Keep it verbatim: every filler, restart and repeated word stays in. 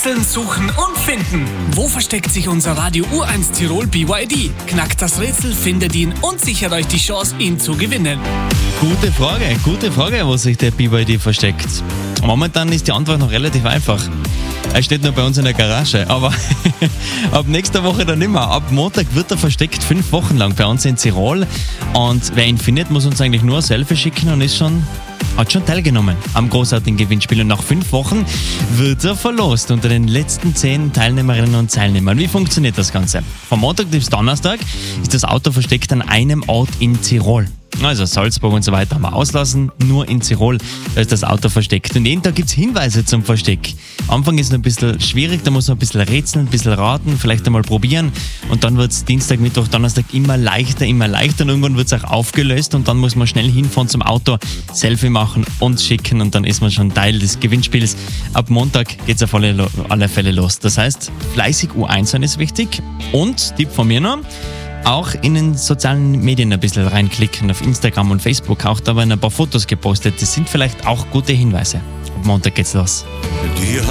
Rätseln, suchen und finden. Wo versteckt sich unser Radio U eins Tirol B Y D? Knackt das Rätsel, findet ihn und sichert euch die Chance, ihn zu gewinnen. Gute Frage, gute Frage, wo sich der B Y D versteckt. Momentan ist die Antwort noch relativ einfach. Er steht nur bei uns in der Garage, aber ab nächster Woche dann nicht mehr. Ab Montag wird er versteckt, fünf Wochen lang bei uns in Tirol. Und wer ihn findet, muss uns eigentlich nur ein Selfie schicken und ist schon, hat schon teilgenommen am großartigen Gewinnspiel. Und nach fünf Wochen wird er verlost unter den letzten zehn Teilnehmerinnen und Teilnehmern. Wie funktioniert das Ganze? Von Montag bis Donnerstag ist das Auto versteckt an einem Ort in Tirol. Also Salzburg und so weiter haben wir auslassen, nur in Tirol, da ist das Auto versteckt. Und jeden Tag gibt es Hinweise zum Versteck. Am Anfang ist es noch ein bisschen schwierig, da muss man ein bisschen rätseln, ein bisschen raten, vielleicht einmal probieren. Und dann wird es Dienstag, Mittwoch, Donnerstag immer leichter, immer leichter. Und irgendwann wird es auch aufgelöst und dann muss man schnell hinfahren zum Auto, Selfie machen und schicken und dann ist man schon Teil des Gewinnspiels. Ab Montag geht es auf alle, alle Fälle los. Das heißt, fleißig U eins sein ist wichtig. Und Tipp von mir noch, auch in den sozialen Medien ein bisschen reinklicken, auf Instagram und Facebook. Auch da werden ein paar Fotos gepostet. Das sind vielleicht auch gute Hinweise. Ab Montag geht's los. Die